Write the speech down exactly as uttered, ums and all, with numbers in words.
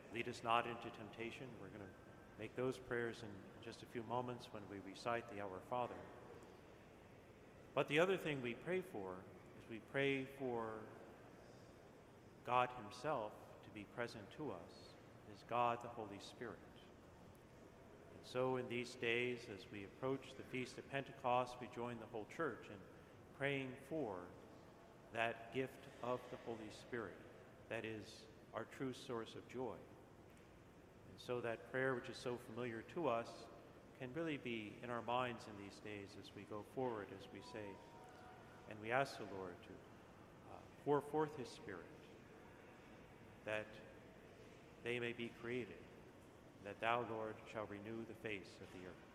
Lead us not into temptation. We're going to make those prayers in just a few moments when we recite the Our Father. But the other thing we pray for is we pray for God himself to be present to us, is God the Holy Spirit. And so in these days, as we approach the Feast of Pentecost, we join the whole church in praying for that gift of the Holy Spirit that is our true source of joy. And so that prayer, which is so familiar to us, can really be in our minds in these days as we go forward, as we say, and we ask the Lord to uh, pour forth his Spirit, that they may be created, that thou, Lord, shall renew the face of the earth.